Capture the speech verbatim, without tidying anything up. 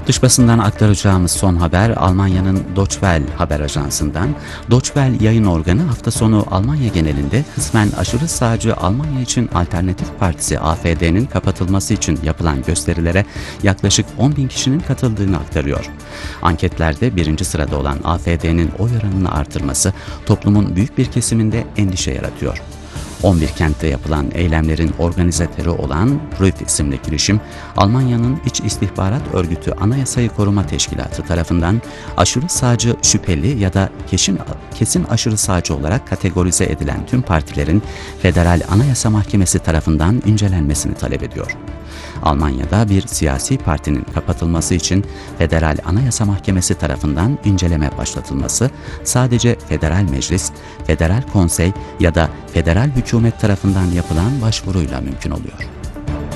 Dış basından aktaracağımız son haber Almanya'nın Deutsche Welle haber ajansından. Deutsche Welle yayın organı hafta sonu Almanya genelinde kısmen aşırı sağcı Almanya için Alternatif Partisi A F D'nin kapatılması için yapılan gösterilere yaklaşık on bin kişinin katıldığını aktarıyor. Anketlerde birinci sırada olan A F D'nin oy oranını artırması toplumun büyük bir kesiminde endişe yaratıyor. on bir kentte yapılan eylemlerin organizatörü olan Prüf isimli girişim, Almanya'nın İç İstihbarat Örgütü Anayasayı Koruma Teşkilatı tarafından aşırı sağcı şüpheli ya da kesin, kesin aşırı sağcı olarak kategorize edilen tüm partilerin Federal Anayasa Mahkemesi tarafından incelenmesini talep ediyor. Almanya'da bir siyasi partinin kapatılması için Federal Anayasa Mahkemesi tarafından inceleme başlatılması sadece Federal Meclis, Federal Konsey ya da Federal Hükümet tarafından yapılan başvuruyla mümkün oluyor.